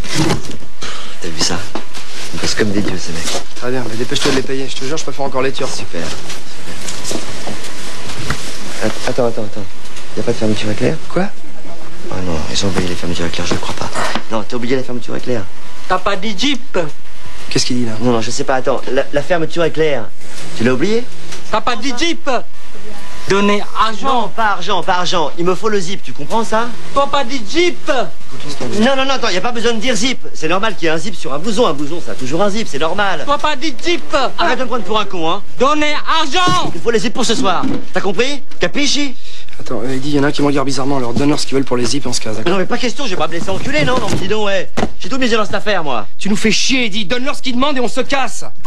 T'as vu ça? Ils bossent comme des dieux, ces mecs. Très bien, mais dépêche-toi de les payer. Je te jure, je préfère encore les Turcs. Super. Attends. Y a pas de fermeture éclair? Quoi? Oh non, ils ont oublié les fermetures éclair, je le crois pas. Non, t'as oublié la fermeture éclair. T'as pas dit Jeep? Qu'est-ce qu'il dit là? Non, je sais pas, attends. La fermeture éclair, tu l'as oublié? T'as pas dit Jeep? Donner argent. Non, pas argent. Il me faut le zip, tu comprends ça? T'as pas dit Jeep? Non, attends, y a pas besoin de dire zip. C'est normal qu'il y ait un zip sur un blouson. Un blouson, ça a toujours un zip, c'est normal. T'as pas dit Jeep? Arrête de me prendre pour un con, hein. Donner argent. Il faut les zips pour ce soir. T'as compris? Capisci? Attends, il dit, y en a un qui me regarde bizarrement, alors donne-leur ce qu'ils veulent pour les zips et on se casse. Non, mais pas question, je vais pas me laisser enculer, non, mais dis donc, ouais. J'ai tout misé dans cette affaire, moi. Tu nous fais chier, Eddie. Donne-leur ce qu'ils demandent et on se casse.